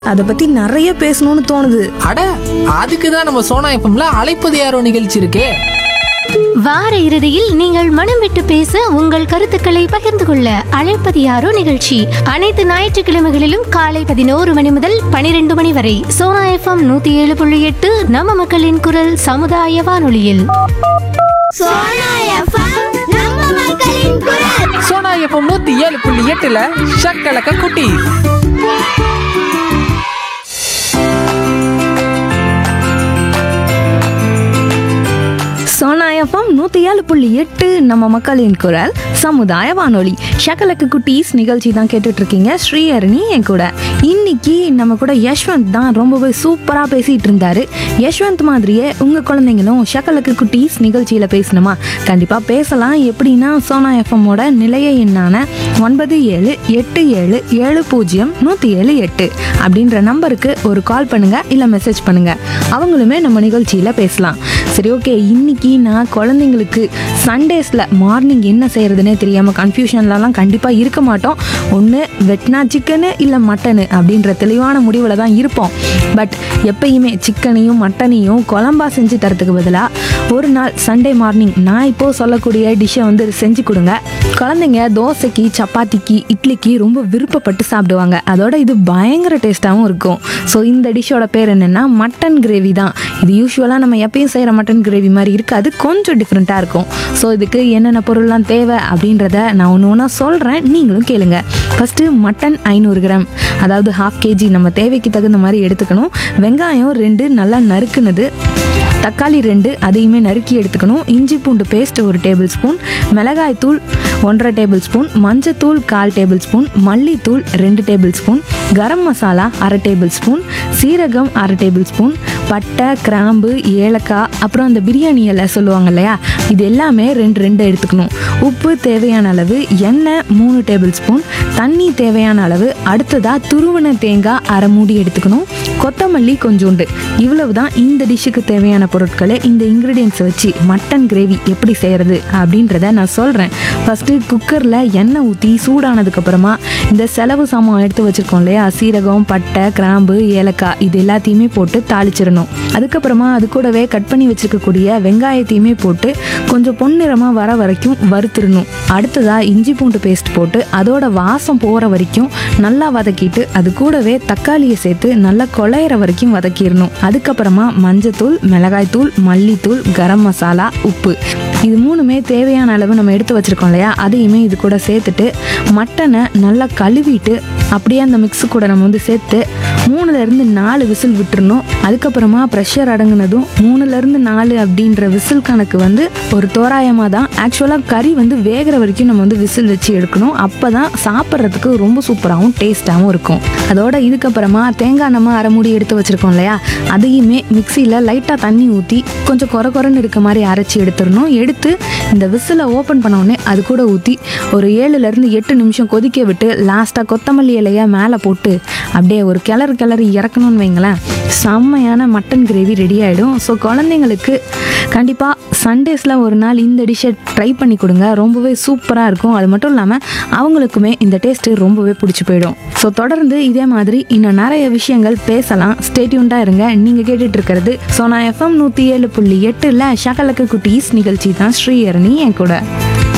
அதை பத்தி நிறைய பேசணும்னு தோணுது. அட அதுக்கு தான் நம்ம சோனா எஃப்எம்ல அழைப்பது யாரோ நிகழ்ச்சி இருக்கே. வார இறுதியில் நீங்கள் மனம் விட்டு பேச உங்கள் கருத்துக்களை பகிர்ந்து கொள்ள அழைப்பது யாரோ நிகழ்ச்சி அனைத்து ஞாயிற்றுக்கிழமைகளிலும் காலை 11 மணி முதல் 12 மணி வரை சோனா எஃப்எம் 107.8 நம்ம மக்களின் குரல் சமுதாய வானொலியில். சோனா எஃப்எம் 107.8ல ஷக்கலக்க குட்டி. சோனா எஃப்எம் 107.8 நம்ம மக்களின் குரல் சமுதாய வானொலி. ஷக்கலக்கு குட்டீஸ் நிகழ்ச்சி தான் கேட்டுட்டு இருக்கீங்க. ஸ்ரீஹரணி என் கூட. இன்னைக்கு நம்ம கூட யஷ்வந்த் தான் ரொம்பவே சூப்பரா பேசிட்டு இருந்தாரு. யஷ்வந்த் மாதிரியே உங்க குழந்தைங்களும் ஷக்கலக்கு குட்டீஸ் நிகழ்ச்சியில பேசணுமா? கண்டிப்பா பேசலாம். எப்படின்னா சோனா எஃப்எம்மோட நிலைய எண்ணான 9787700178 அப்படின்ற நம்பருக்கு ஒரு கால் பண்ணுங்க, இல்ல மெசேஜ் பண்ணுங்க. அவங்களுமே நம்ம நிகழ்ச்சியில பேசலாம். சரி, ஓகே. இன்னைக்கு நான் குழந்தைங்களுக்கு சண்டேஸில் மார்னிங் என்ன செய்கிறதுனே தெரியாமல் கன்ஃபியூஷன்லலாம் கண்டிப்பாக இருக்க மாட்டோம். ஒன்று வெட்னா சிக்கனு இல்லை மட்டனு அப்படின்ற தெளிவான முடிவில் தான் இருப்போம். பட் எப்பயுமே சிக்கனையும் மட்டனையும் குழம்பா செஞ்சு தரத்துக்கு பதிலாக ஒரு நாள் சண்டே மார்னிங் நான் இப்போது சொல்லக்கூடிய டிஷ்ஷை வந்து செஞ்சு கொடுங்க. குழந்தைங்க தோசைக்கு, சப்பாத்திக்கு, இட்லிக்கு ரொம்ப விருப்பப்பட்டு சாப்பிடுவாங்க. அதோட இது பயங்கர டேஸ்ட்டாகவும் இருக்கும். ஸோ இந்த டிஷ்ஷோட பேர் என்னென்னா மட்டன் கிரேவி தான். இது யூஸ்வலாக நம்ம எப்பயும் செய்கிற மட்டன் கிரேவி மாதிரி இருக்காது, கொஞ்சம் டிஃப்ரெண்ட்டாக இருக்கும். ஸோ இதுக்கு என்னென்ன பொருள்லாம் தேவை அப்படின்றத நான் ஒன்று ஒன்றா சொல்கிறேன், நீங்களும் கேளுங்க. ஃபஸ்ட்டு மட்டன் 500 கிராம், அதாவது 1/2 kg நம்ம தேவைக்கு தகுந்த மாதிரி எடுத்துக்கணும். வெங்காயம் 2 நல்லா நறுக்குனது, தக்காளி 2 அதையுமே நறுக்கி எடுத்துக்கணும். இஞ்சி பூண்டு பேஸ்ட் 1 டேபிள் ஸ்பூன், மிளகாய் தூள் 1.5 டேபிள் ஸ்பூன், மஞ்சத்தூள் 1/4 டேபிள் ஸ்பூன், மல்லித்தூள் 2 table spoon, garam masala 1/2 table spoon, சீரகம் 1/2 டேபிள் ஸ்பூன், பட்டை, கிராம்பு, ஏலக்காய், அப்புறம் அந்த பிரியாணி இலை சொல்லுவாங்க இல்லையா, இது எல்லாமே 2 எடுத்துக்கணும். உப்பு தேவையான அளவு, எண்ணெய் 3 டேபிள் ஸ்பூன், தண்ணி தேவையான அளவு. அடுத்ததாக துருவன தேங்காய் 1/2 மூடி எடுத்துக்கணும். கொத்தமல்லி கொஞ்சோண்டு. இவ்வளவு தான் இந்த டிஷ்ஷுக்கு தேவையான பொருட்களை. இந்த இன்க்ரீடியன்ஸை வச்சு மட்டன் கிரேவி எப்படி செய்கிறது அப்படின்றத நான் சொல்கிறேன். ஃபஸ்ட்டு குக்கரில் எண்ணெய் ஊற்றி சூடானதுக்கப்புறமா இந்த செலவு சாமான் எடுத்து வச்சுருக்கோம் இல்லையா, சீரகம், பட்டை, கிராம்பு, ஏலக்காய், இது எல்லாத்தையுமே போட்டு தாளிச்சிடணும். அதுக்கப்புறமா அது கூடவே கட் பண்ணி வச்சுருக்கக்கூடிய வெங்காயத்தையுமே போட்டு கொஞ்சம் பொன்னிறமாக வர வரைக்கும் வறுத்துடணும். அடுத்ததாக இஞ்சி பூண்டு பேஸ்ட் போட்டு அதோட வாசம் போகிற வரைக்கும் நல்லா வதக்கிட்டு அது கூடவே தக்காளியை சேர்த்து நல்லா குழையிற வரைக்கும் வதக்கிடணும். அதுக்கப்புறமா மஞ்சத்தூள், மிளகாய்த்தூள், மல்லித்தூள், கரம் மசாலா, உப்பு, இது 3மே தேவையான அளவு நம்ம எடுத்து வச்சுருக்கோம் இல்லையா, அதையுமே இது கூட சேர்த்துட்டு மட்டனை நல்லா கழுவிட்டு அப்படியே அந்த மிக்ஸு கூட நம்ம வந்து சேர்த்து 3லேருந்து 4 விசில் விட்டுறணும். அதுக்கப்புறமா ப்ரெஷர் அடங்குனதும் 3லேருந்து 4 அப்படின்ற விசில் கணக்கு வந்து ஒரு தோராயமாக தான். ஆக்சுவலாக கறி வந்து வேகிற வரைக்கும் நம்ம வந்து விசில் வச்சு எடுக்கணும். அப்போ தான் சாப்பிட்றதுக்கு ரொம்ப சூப்பராகவும் டேஸ்ட்டாகவும் இருக்கும். அதோட இதுக்கப்புறமா தேங்காய் நம்ம 1/2 மூடி எடுத்து வச்சுருக்கோம் இல்லையா, அதையுமே மிக்சியில் லைட்டாக தண்ணி ஊற்றி கொஞ்சம் கொரன்னு இருக்க மாதிரி அரைச்சி எடுத்துடணும். எடுத்து இந்த விசிலை ஓப்பன் பண்ணோடனே அது கூட ஊற்றி ஒரு 7லேருந்து 8 நிமிஷம் கொதிக்க விட்டு லாஸ்ட்டாக கொத்தமல்லி இலையை மேலே போட்டு அப்படியே ஒரு கிளறி இறக்கணும்னு வைங்களேன், செம்மையான மட்டன் கிரேவி ரெடி ஆகிடும். ஸோ குழந்தைங்களுக்கு கண்டிப்பாக சண்டேஸில் ஒரு நாள் இந்த டிஷ்ஷை ட்ரை பண்ணி கொடுங்க, ரொம்பவே சூப்பராக இருக்கும். அது மட்டும் இல்லாமல் அவங்களுக்குமே இந்த டேஸ்ட்டு ரொம்பவே பிடிச்சி போயிடும். ஸோ தொடர்ந்து இதே மாதிரி இன்னும் நிறைய விஷயங்கள் பேசலாம். ஸ்டே டியூன்டாக இருங்க. நீங்கள் கேட்டுட்டு இருக்கிறது சோனா எஃப்எம் 107.8ல ஷக்கலக்கு குட்டீஸ் நிகழ்ச்சி தான். ஸ்ரீஹரணி என் கூட.